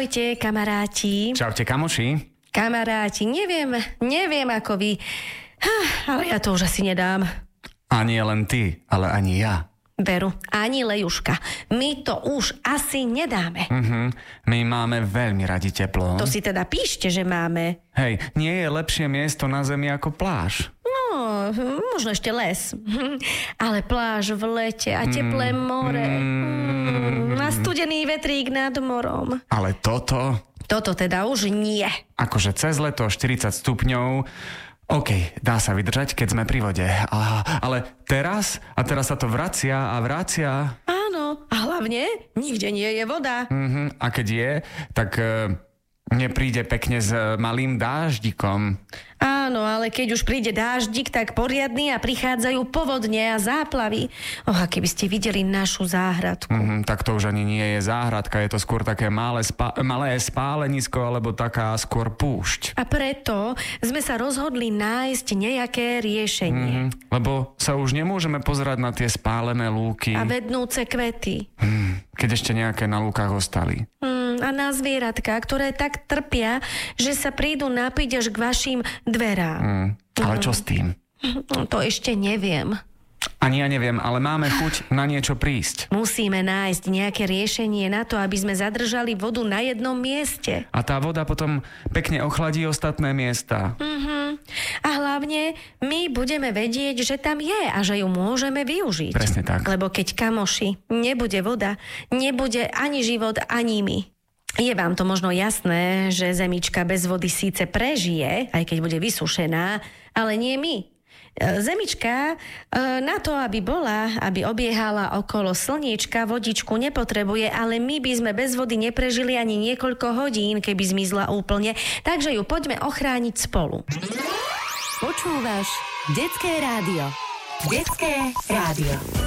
Ahojte, kamaráti. Čaute, kamoši. Kamaráti, neviem ako vy, ale ja to už asi nedám. A nie len ty, ale ani ja. Veru, ani Lejuška. My to už asi nedáme. My máme veľmi radi teplo. To si teda píšte, že máme. Hej, nie je lepšie miesto na zemi ako pláž. No, možno ešte les. Ale pláž v lete a teplé more. A studený vetrík nad morom. Ale toto... Toto teda už nie. Akože cez leto 40 stupňov... OK, dá sa vydržať, keď sme pri vode. Ale teraz sa to vracia. Áno, a hlavne nikde nie je voda. A keď je, tak nepríde pekne s malým dáždikom. Áno, ale keď už príde dáždik, tak poriadny a prichádzajú povodne a záplavy. A keby ste videli našu záhradku. Tak to už ani nie je záhradka, je to skôr také malé spálenisko, alebo taká skôr púšť. A preto sme sa rozhodli nájsť nejaké riešenie. Lebo sa už nemôžeme pozerať na tie spálené lúky. A vednúce kvety. Keď ešte nejaké na lúkach ostali. A na zvieratka, ktoré tak trpia, že sa prídu napiť až k vašim dverám. Ale čo s tým? To ešte neviem. Ani ja neviem, ale máme chuť na niečo prísť. Musíme nájsť nejaké riešenie na to, aby sme zadržali vodu na jednom mieste. A tá voda potom pekne ochladí ostatné miesta. A hlavne my budeme vedieť, že tam je a že ju môžeme využiť. Presne tak. Lebo keď, kamoši, nebude voda, nebude ani život, ani my. Je vám to možno jasné, že zemička bez vody síce prežije, aj keď bude vysušená, ale nie my. Zemička na to, aby obiehala okolo slniečka, vodičku nepotrebuje, ale my by sme bez vody neprežili ani niekoľko hodín, keby zmizla úplne, takže ju poďme ochrániť spolu. Počúvaš Detské rádio. Detské rádio.